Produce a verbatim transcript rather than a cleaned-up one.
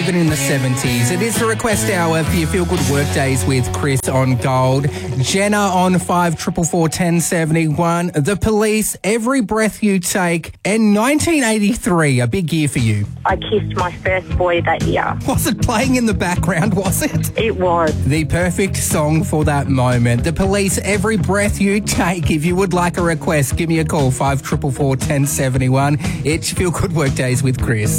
Even in the seventies. It is the request hour for your Feel Good Workdays with Chris on Gold. Jenna on five four four, one oh seven one. The Police, Every Breath You Take. And nineteen eighty-three, a big year for you. I kissed my first boy that year. Was it playing in the background, was it? It was. The perfect song for that moment. The Police, Every Breath You Take. If you would like a request, give me a call, five four four, one oh seven one. It's Feel Good Workdays with Chris.